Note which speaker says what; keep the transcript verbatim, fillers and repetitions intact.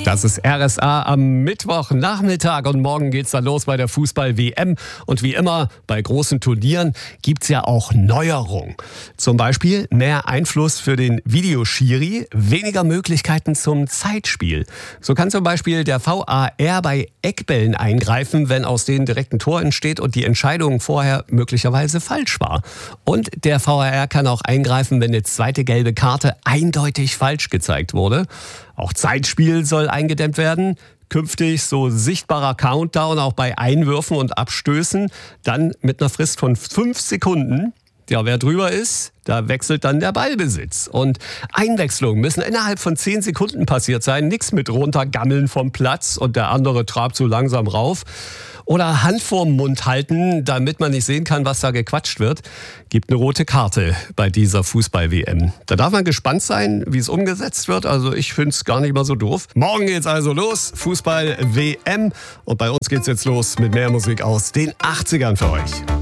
Speaker 1: Das ist R S A am Mittwochnachmittag und morgen geht's dann los bei der Fußball-W M. Und wie immer bei großen Turnieren gibt's ja auch Neuerungen. Zum Beispiel mehr Einfluss für den Videoschiri, weniger Möglichkeiten zum Zeitspiel. So kann zum Beispiel der V A R bei Eckbällen eingreifen, wenn aus denen direkt ein Tor entsteht und die Entscheidung vorher möglicherweise falsch war. Und der V A R kann auch eingreifen, wenn eine zweite gelbe Karte eindeutig falsch gezeigt wurde. Auch Zeitspiel soll eingedämmt werden. Künftig so sichtbarer Countdown auch bei Einwürfen und Abstößen. Dann mit einer Frist von fünf Sekunden. Ja, wer drüber ist, da wechselt dann der Ballbesitz. Und Einwechslungen müssen innerhalb von zehn Sekunden passiert sein. Nichts mit runtergammeln vom Platz und der andere trabt so langsam rauf. Oder Hand vorm Mund halten, damit man nicht sehen kann, was da gequatscht wird. Gibt eine rote Karte bei dieser Fußball-W M. Da darf man gespannt sein, wie es umgesetzt wird. Also ich finde es gar nicht mal so doof. Morgen geht's also los, Fußball-W M. Und bei uns geht's jetzt los mit mehr Musik aus den achtzigern für euch.